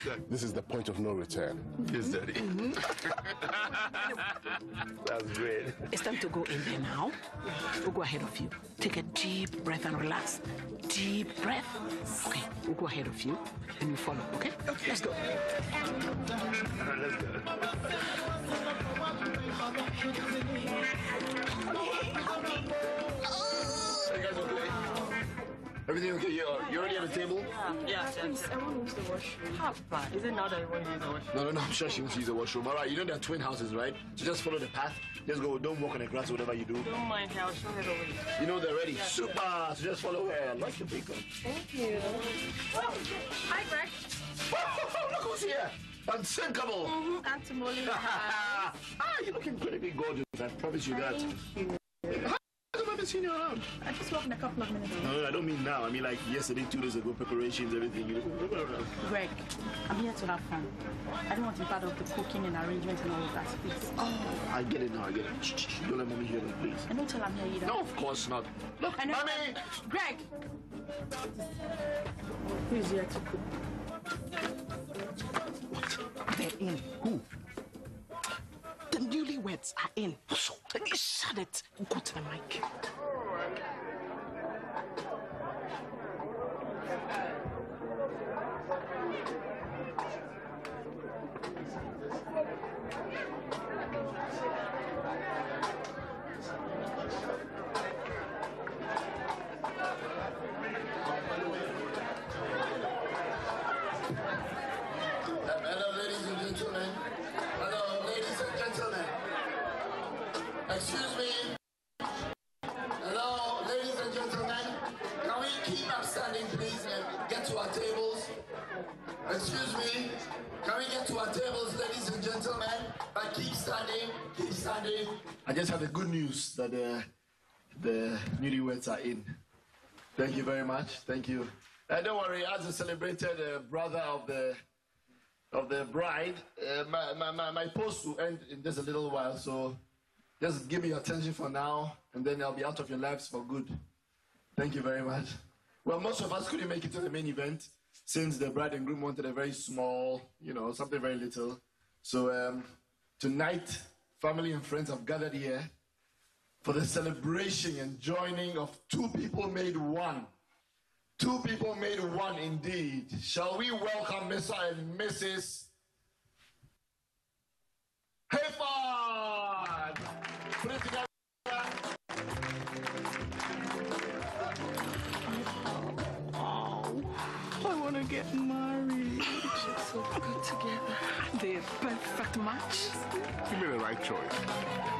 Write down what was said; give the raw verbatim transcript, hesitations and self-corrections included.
This is the point of no return. Yes, Daddy. That's great. It's time to go in there now. We'll go ahead of you. Take a deep breath and relax. Deep breath. Okay, we'll go ahead of you and you follow, okay? Okay. Let's go. All right, let's go. Are you guys okay? Everything okay? You, you already at the table? Yeah, yeah. Please, I want to use the washroom. How bad? Is it now that you want to use the washroom? No, no, no. I'm sure she wants to use the washroom. All right, you know there are twin houses, right? So just follow the path. Just go. Don't walk on the grass, whatever you do. Don't mind her. I'll show her the way. You know they're ready. Yeah. Super. So just follow her. Like your bacon. Thank you. Oh, hi, Greg. Look who's here. Unsinkable. Mm-hmm. Auntie Molly. Ah, you're looking pretty gorgeous. I promise you that. Thank you. I haven't seen you around. I just walked in a couple of minutes ago. No, no, I don't mean now. I mean like yesterday, two days ago, preparations, everything. You know, Greg, I'm here to have fun. I don't want to be part of the cooking and arrangement and all of that, please. Oh, I get it now. I get it. Shh, shh, don't let mommy hear that, please. And don't tell I'm here either. No, of course not. Look, I know. mommy! Greg! Who is here to cook? What? They're in. Who? The newlyweds are in. So, shut it. Go to the mic. Excuse me. Hello, ladies and gentlemen. Can we keep up standing, please, and get to our tables? Excuse me. Can we get to our tables, ladies and gentlemen? But keep standing, keep standing. I just have the good news that uh, the newlyweds are in. Thank you very much. Thank you. Uh, don't worry, as a celebrated uh, brother of the of the bride, uh, my, my, my, my post will end in just a little while, so just give me your attention for now, and then I'll be out of your lives for good. Thank you very much. Well, most of us couldn't make it to the main event since the bride and groom wanted a very small, you know, something very little. So um, tonight, family and friends have gathered here for the celebration and joining of two people made one. Two people made one indeed. Shall we welcome Mister and Missus Hayford? Put it together. Oh, I want to get married. So good together. They're a perfect match. You made the right choice.